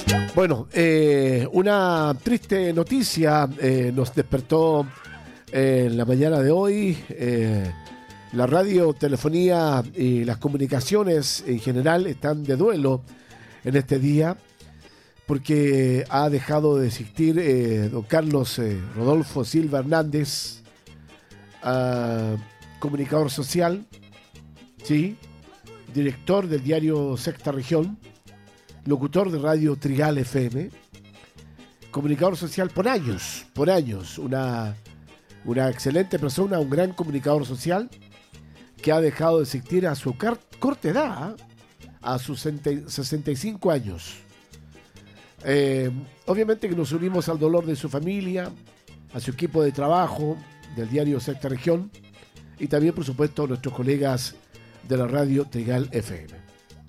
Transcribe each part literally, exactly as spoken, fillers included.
Bueno, eh, una triste noticia eh, nos despertó eh, en la mañana de hoy. Eh, la radio, telefonía y las comunicaciones en general están de duelo en este día porque ha dejado de existir eh, don Carlos eh, Rodolfo Silva Hernández, uh, comunicador social, sí, director del diario Sexta Región, locutor de Radio Trigal F M, comunicador social por años, por años, una, una excelente persona, un gran comunicador social que ha dejado de existir a su car- corta edad, a sus sesenta y cinco años. Eh, obviamente que nos unimos al dolor de su familia, a su equipo de trabajo del diario Sexta Región y también, por supuesto, a nuestros colegas de la Radio Trigal F M.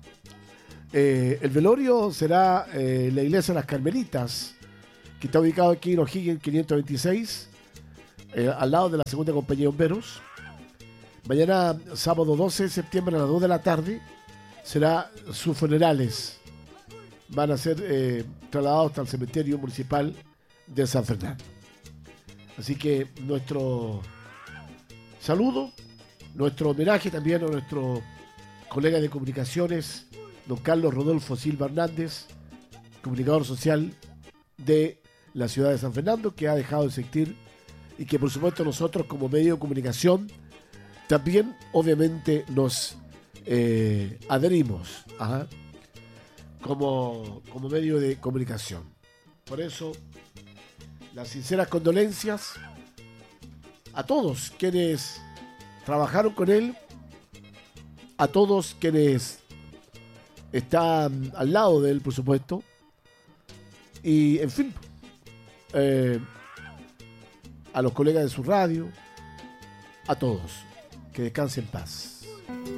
Eh, el velorio será eh, en la iglesia de las Carmelitas, que está ubicado aquí en O'Higgins quinientos veintiséis, eh, al lado de la segunda compañía de bomberos. Mañana, sábado doce de septiembre a las dos de la tarde, será sus funerales. Van a ser eh, trasladados hasta el cementerio municipal de San Fernando. Así que nuestro saludo, nuestro homenaje también a nuestro colega de comunicaciones, don Carlos Rodolfo Silva Hernández, comunicador social de la ciudad de San Fernando, que ha dejado de existir y que por supuesto nosotros como medio de comunicación también obviamente nos eh, adherimos ajá, como, como medio de comunicación. Por eso, las sinceras condolencias a todos quienes trabajaron con él, a todos quienes están al lado de él, por supuesto, y en fin, eh, a los colegas de su radio, a todos, que descansen en paz.